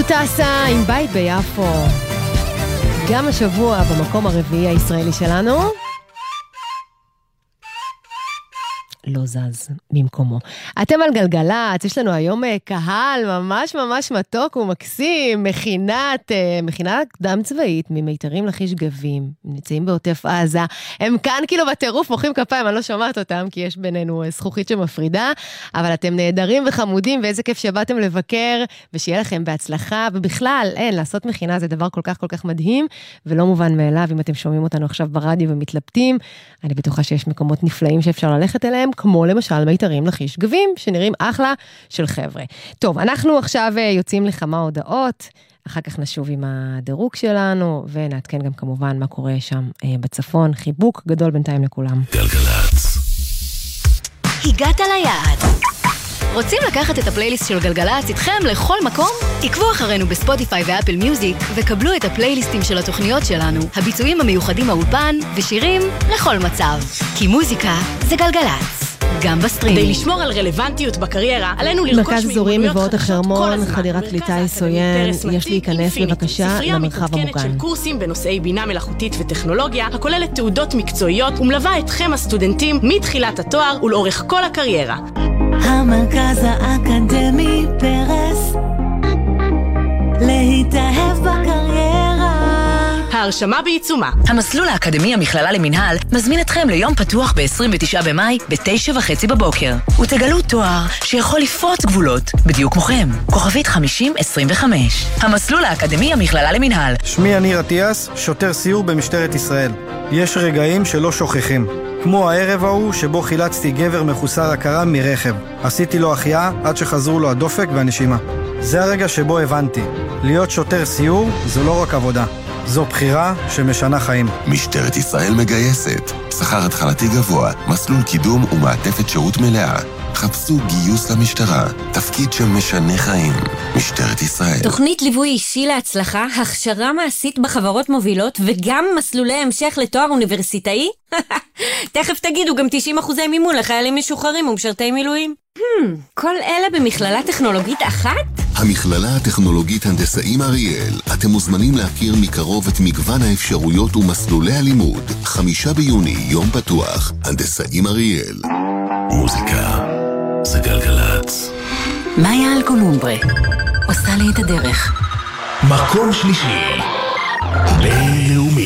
טסה עם בית ביפו. גם השבוע במקום הרביעי הישראלי שלנו לא זז ממקומו. אתם על גלגלת, יש לנו היום קהל ממש ממש מתוק ומקסים, מכינה קדם צבאית ממיתרים לחיש גבים, נמצאים בעוטף עזה, הם כאן כאילו בטירוף, מוחאים כפיים, אני לא שומעת אותם, כי יש בינינו זכוכית שמפרידה, אבל אתם נהדרים וחמודים, ואיזה כיף שבאתם לבקר, ושיהיה לכם בהצלחה, ובכלל, לעשות מכינה זה דבר כל כך מדהים, ולא מובן מאליו, אם אתם שומעים אותנו עכשיו ברדיו ומתלבטים, אני בטוחה שיש מקומות נפלאים שאפשר ללכת אליהם, כמו למשל מיתרים לחיש גבים, שנראים אחלה של חבר'ה. טוב, אנחנו עכשיו יוצאים לכמה הודעות, אחר כך נשוב עם הדירוג שלנו, ונעדכן גם כמובן מה קורה שם בצפון. חיבוק גדול בינתיים לכולם. גלגלץ. הגעת ליעד. רוצים לקחת את הפלייליסט של גלגלץ איתכם לכל מקום? עקבו אחרינו בספוטיפיי ואפל מיוזיק, וקבלו את הפלייליסטים של התוכניות שלנו, הביצועים המיוחדים מהאולפן, ושירים לכל מצב. כי מוזיקה זה גלגלץ. גם בסטרימינג. כדי לשמור על רלוונטיות בקריירה, עלינו לרכוש מרכז אזורי מבואות החרמון, חדירת קליטה יסוין, יש להיכנס בבקשה למרחב המוגן. של קורסים בנושאי בינה מלאכותית וטכנולוגיה, הכוללת תעודות מקצועיות, ומלווה אתכם הסטודנטים מתחילת התואר ולאורך כל הקריירה. המרכז האקדמי פרס, להתאהב בקריירה. ההרשמה בעיצומה. המסלול האקדמי המכללה למנהל מזמין אתכם ליום פתוח ב-29 במאי ב-9:30 בבוקר. ותגלו תואר שיכול לפרוץ גבולות, בדיוק כמוכם. כוכבית 5025. המסלול האקדמי המכללה למנהל. שמי יניר אטיאס, שוטר סיור במשטרת ישראל. יש רגעים שלא שוכחים. כמו הערב ההוא שבו חילצתי גבר מחוסר הכרה מרכב. עשיתי לו החייאה עד שחזרו לו הדופק והנשימה. זה הרגע שבו הבנתי. להיות שוטר סיור זו לא רק עבודה. זו בחירה שמשנה חיים. משטרת ישראל מגייסת. שכר התחלתי גבוה, מסלול קידום ומעטפת שירות מלאה. חפשו גיוס למשטרה, תפקיד שמשנה חיים. משטרת ישראל. תוכנית ליווי אישי להצלחה, הכשרה מעשית בחברות מובילות, וגם מסלולי המשך לתואר אוניברסיטאי? תכף תגידו גם 90% מימון לחיילים משוחררים ומשרתי מילואים. כל אלה במכללה טכנולוגית אחת? המכללה הטכנולוגית הנדסאים אריאל. אתם מוזמנים להכיר מקרוב את מגוון האפשרויות ומסלולי הלימוד. 5 ביוני, יום פתוח. הנדסאים אריאל. מוזיקה זה גלגלץ. מאיה אלקולומברה עושה לי את הדרך. מקום שלישי בינלאומי.